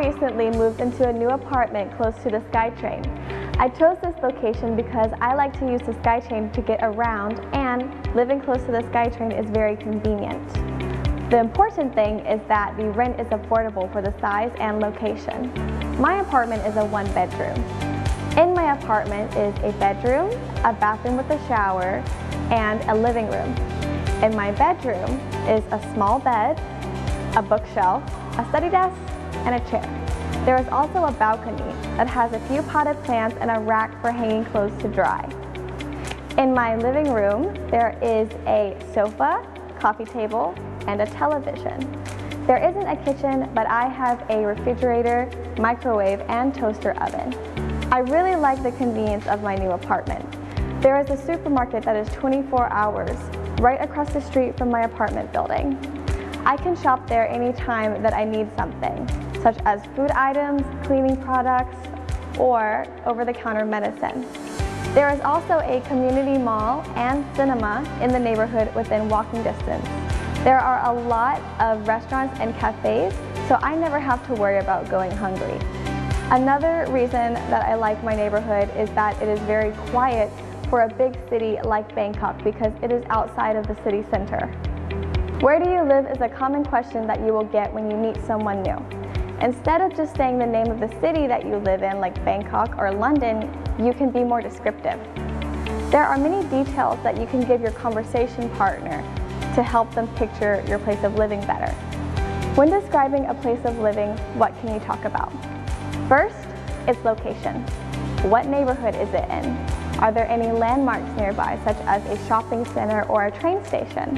recently moved into a new apartment close to the SkyTrain. I chose this location because I like to use the SkyTrain to get around, and living close to the SkyTrain is very convenient. The important thing is that the rent is affordable for the size and location. My apartment is a one-bedroom. In my apartment is a bedroom, a bathroom with a shower, and a living room. In my bedroom is a small bed, a bookshelf, a study desk, and a chair. There is also a balcony that has a few potted plants and a rack for hanging clothes to dry. In my living room, there is a sofa, coffee table, and a television. There isn't a kitchen, but I have a refrigerator, microwave, and toaster oven. I really like the convenience of my new apartment. There is a supermarket that is 24 hours right across the street from my apartment building. I can shop there anytime that I need something, such as food items, cleaning products, or over-the-counter medicine. There is also a community mall and cinema in the neighborhood within walking distance. There are a lot of restaurants and cafes, so I never have to worry about going hungry. Another reason that I like my neighborhood is that it is very quiet for a big city like Bangkok because it is outside of the city center. Where do you live is a common question that you will get when you meet someone new. Instead of just saying the name of the city that you live in, like Bangkok or London, you can be more descriptive. There are many details that you can give your conversation partner to help them picture your place of living better. When describing a place of living, what can you talk about? First, its location. What neighborhood is it in? Are there any landmarks nearby, such as a shopping center or a train station?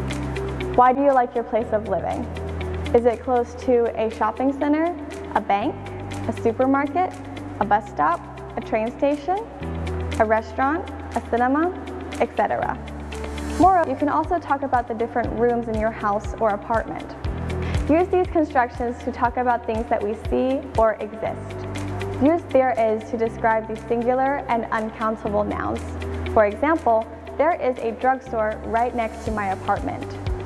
Why do you like your place of living? Is it close to a shopping center, a bank, a supermarket, a bus stop, a train station, a restaurant, a cinema, etc.? Moreover, you can also talk about the different rooms in your house or apartment. Use these constructions to talk about things that we see or exist. Use there is to describe the singular and uncountable nouns. For example, there is a drugstore right next to my apartment.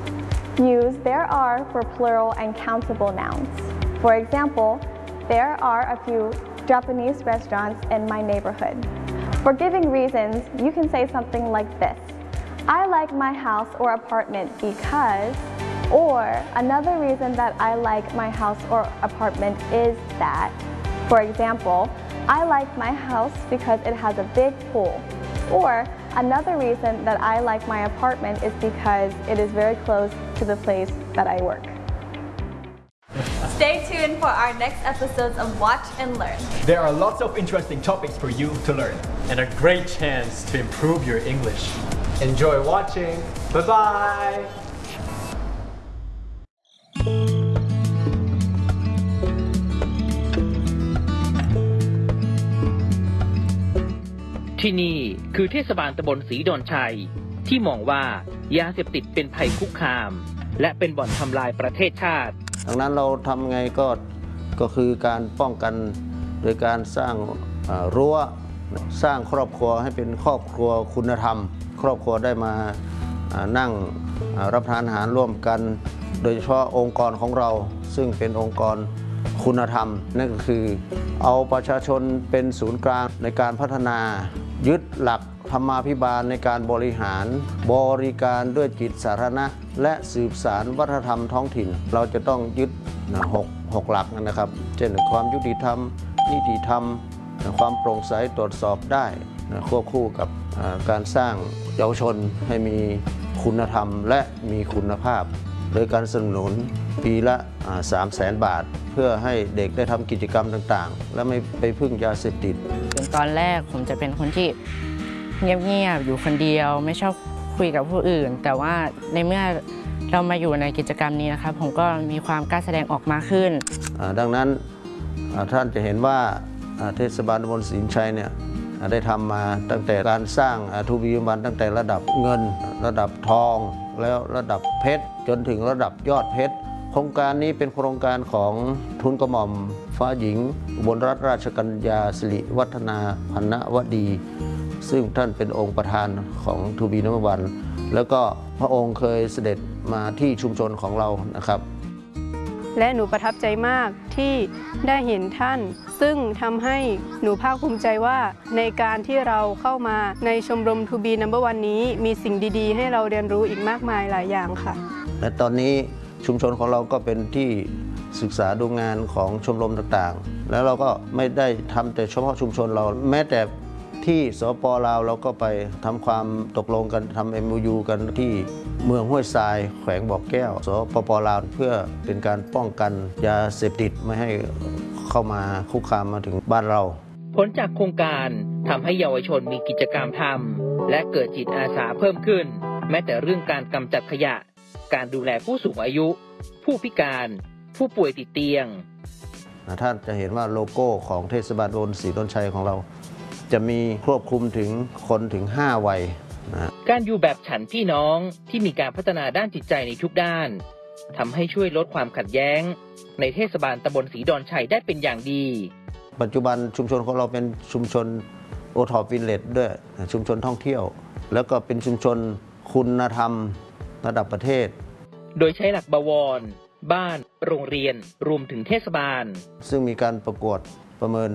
Use there are for plural and countable nouns. For example, there are a few Japanese restaurants in my neighborhood. For giving reasons, you can say something like this: I like my house or apartment because, or another reason that I like my house or apartment is that. For example, I like my house because it has a big pool. Or another reason that I like my apartment is because it is very close to the place that I work. Stay tuned for our next episodes of Watch and Learn. There are lots of interesting topics for you to learn. And a great chance to improve your English. Enjoy watching. Bye-bye. ที่นี่คือเทศบาลตำบลศรีดอนชัยที่มองว่ายาเสพติดเป็นภัยคุกคามและเป็นบ่อนทำลายประเทศชาติดังนั้นเราทำไงก็คือการป้องกันโดยการสร้างรั้วสร้างครอบครัวให้เป็นครอบครัวคุณธรรมครอบครัวได้มานั่งรับประทานอาหารร่วมกันโดยเฉพาะองค์กรของเราซึ่งเป็นองค์กรคุณธรรมนั่นก็คือเอาประชาชนเป็นศูนย์กลางในการพัฒนายึดหลักธรรมาภิบาลในการบริหารบริการด้วยจิตสาธารณะและสืบสานวัฒนธรรมท้องถิ่นเราจะต้องยึด6หลักนะครับเช่นความยุติธรรมนิติธรรมความโปร่งใสตรวจสอบได้ควบคู่กับการสร้างเยาวชนให้มีคุณธรรมและมีคุณภาพโดยการสนับสนุนปีละ300,000 บาทเพื่อให้เด็กได้ทำกิจกรรมต่างๆและไม่ไปพึ่งยาเสพติดตอนแรกผมจะเป็นคนที่เงียบๆอยู่คนเดียวไม่ชอบคุยกับผู้อื่นแต่ว่าในเมื่อเรามาอยู่ในกิจกรรมนี้นะครับผมก็มีความกล้าแสดงออกมากขึ้นดังนั้นท่านจะเห็นว่าเทศบาลตำบลศรีชัยเนี่ยได้ทำมาตั้งแต่การสร้างทูบีบันตั้งแต่ระดับเงินระดับทองแล้วระดับเพชรจนถึงระดับยอดเพชรโครงการนี้เป็นโครงการของทุนกระหม่อมฟ้าหญิงอุบลรัตนราชกัญญาสิริวัฒนาพันวดีซึ่งท่านเป็นองค์ประธานของทูบีนัมเบอร์วันแล้วก็พระองค์เคยเสด็จมาที่ชุมชนของเรานะครับและหนูประทับใจมากที่ได้เห็นท่านซึ่งทำให้หนูภาคภูมิใจว่าในการที่เราเข้ามาในชมรม To Be Number One นี้มีสิ่งดีๆให้เราเรียนรู้อีกมากมายหลายอย่างค่ะและตอนนี้ชุมชนของเราก็เป็นที่ศึกษาดูงานของชมรมต่างๆแล้วเราก็ไม่ได้ทำแต่เฉพาะชุมชนเราแม้แต่ที่สปป.ลาวเราก็ไปทำความตกลงกันทำ MOU กันที่เมืองห้วยทรายแขวงบ่อแก้วสปป.ลาวเพื่อเป็นการป้องกันยาเสพติดไม่ให้เข้ามาคุกคามมาถึงบ้านเราผลจากโครงการทำให้เยาวชนมีกิจกรรมทำและเกิดจิตอาสาเพิ่มขึ้นแม้แต่เรื่องการกำจัดขยะการดูแลผู้สูงอายุผู้พิการผู้ป่วยติดเตียงท่านจะเห็นว่าโลโก้ของเทศบาลตำบลศรีดอนชัยของเราจะมีครอบคลุมถึงคนถึง5 วัยนะการอยู่แบบฉันพี่น้องที่มีการพัฒนาด้านจิตใจในทุกด้านทำให้ช่วยลดความขัดแย้งในเทศบาลตำบลศรีดอนชัยได้เป็นอย่างดีปัจจุบันชุมชนของเราเป็นชุมชนโอท็อปวิลเลจด้วยชุมชนท่องเที่ยวแล้วก็เป็นชุมชนคุณธรรมระดับประเทศโดยใช้หลักบวรบ้านโรงเรียนรวมถึงเทศบาลซึ่งมีการประกวดประเมิน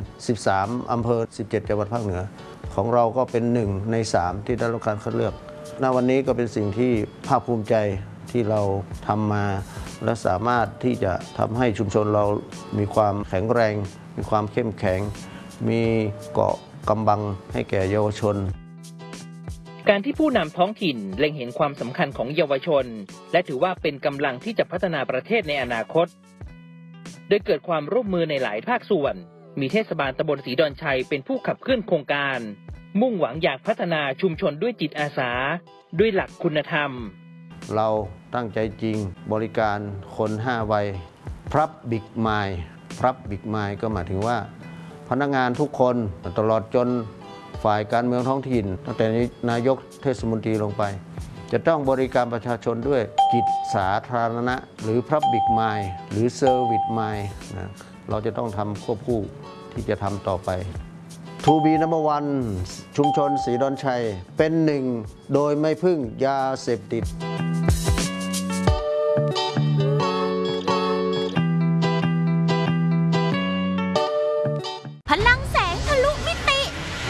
13 อำเภอ 17 จังหวัดภาคเหนือของเราก็เป็น1 ใน 3ที่ได้รับการคัดเลือกณวันนี้ก็เป็นสิ่งที่ภาคภูมิใจที่เราทำมาและสามารถที่จะทำให้ชุมชนเรามีความแข็งแรงมีความเข้มแข็งมีเกราะกำบังให้แก่เยาวชนการที่ผู้นำท้องถิ่นเล็งเห็นความสำคัญของเยาวชนและถือว่าเป็นกำลังที่จะพัฒนาประเทศในอนาคตโดยเกิดความร่วมมือในหลายภาคส่วนมีเทศบาลตำบลศรีดอนชัยเป็นผู้ขับเคลื่อนโครงการมุ่งหวังอยากพัฒนาชุมชนด้วยจิตอาสาด้วยหลักคุณธรรมเราตั้งใจจริงบริการคน5 วัยพรับบิ๊กไมล์พรับบิ๊กไมล์ก็หมายถึงว่าพนักงานทุกคนตลอดจนฝ่ายการเมืองท้องถิ่นตั้งแต่นายกเทศมนตรีลงไปจะต้องบริการประชาชนด้วยจิตสาธารณะหรือ Public Mind หรือ Service Mind นะเราจะต้องทำควบคู่ที่จะทำต่อไป To Be Number One ชุมชนศรีดอนชัยเป็น1โดยไม่พึ่งยาเสพติดพลังแสงทะลุมิติ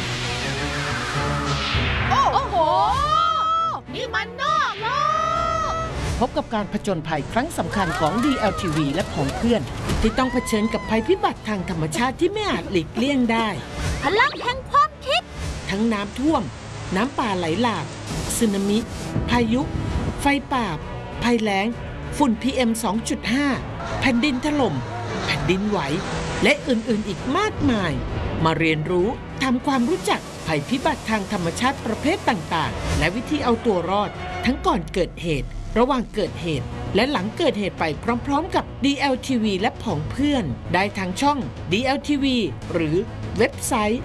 โอ้โหนี่มันนอกโลกพบกับการผจญภัยครั้งสำคัญของ DLTV และของเพื่อนที่ต้องเผชิญกับภัยพิบัติทางธรรมชาติที่ไม่อาจหลีกเลี่ยงได้พลังแห่งความคิดทั้งน้ำท่วมน้ำป่าไหลหลากสึนามิพายุไฟป่าภัยแล้งฝุ่น PM 2.5 แผ่นดินถล่มแผ่นดินไหวและอื่นๆอีกมากมายมาเรียนรู้ทำความรู้จักภัยพิบัติทางธรรมชาติประเภทต่างๆและวิธีเอาตัวรอดทั้งก่อนเกิดเหตุระหว่างเกิดเหตุและหลังเกิดเหตุไปพร้อมๆกับ DLTV และผองเพื่อนได้ทางช่อง DLTV หรือเว็บไซต์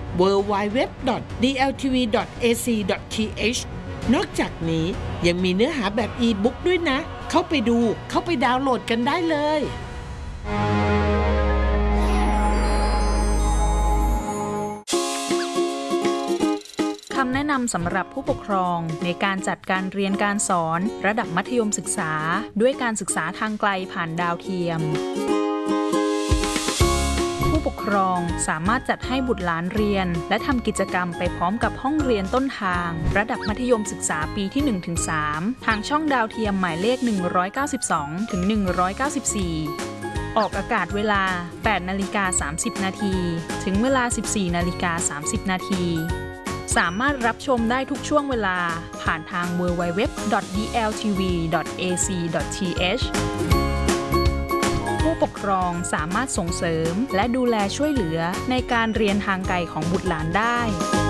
www.dltv.ac.th นอกจากนี้ยังมีเนื้อหาแบบอีบุ๊กด้วยนะเข้าไปดูเข้าไปดาวน์โหลดกันได้เลยคำแนะนำสำหรับผู้ปกครองในการจัดการเรียนการสอนระดับมัธยมศึกษาด้วยการศึกษาทางไกลผ่านดาวเทียมผู้ปกครองสามารถจัดให้บุตรหลานเรียนและทำกิจกรรมไปพร้อมกับห้องเรียนต้นทางระดับมัธยมศึกษาปีที่ 1-3 ทางช่องดาวเทียมหมายเลข192ถึง194ออกอากาศเวลา 8:30 น.ถึงเวลา 14:30 น.สามารถรับชมได้ทุกช่วงเวลาผ่านทาง www.dltv.ac.th ผู้ปกครองสามารถส่งเสริมและดูแลช่วยเหลือในการเรียนทางไกลของบุตรหลานได้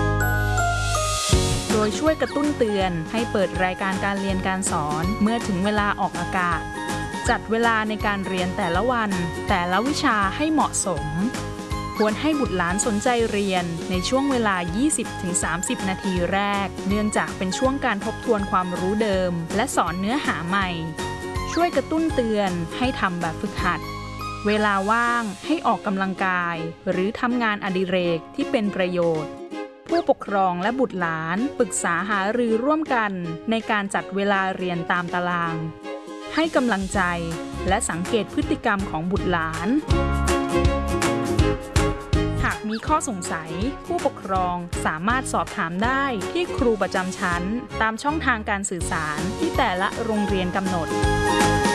โดยช่วยกระตุ้นเตือนให้เปิดรายการการเรียนการสอนเมื่อถึงเวลาออกอากาศจัดเวลาในการเรียนแต่ละวันแต่ละวิชาให้เหมาะสมควรให้บุตรหลานสนใจเรียนในช่วงเวลา 20-30 นาทีแรกเนื่องจากเป็นช่วงการทบทวนความรู้เดิมและสอนเนื้อหาใหม่ช่วยกระตุ้นเตือนให้ทำแบบฝึกหัดเวลาว่างให้ออกกำลังกายหรือทำงานอดิเรกที่เป็นประโยชน์ผู้ปกครองและบุตรหลานปรึกษาหารือร่วมกันในการจัดเวลาเรียนตามตารางให้กำลังใจและสังเกตพฤติกรรมของบุตรหลานหากมีข้อสงสัยผู้ปกครองสามารถสอบถามได้ที่ครูประจำชั้นตามช่องทางการสื่อสารที่แต่ละโรงเรียนกำหนด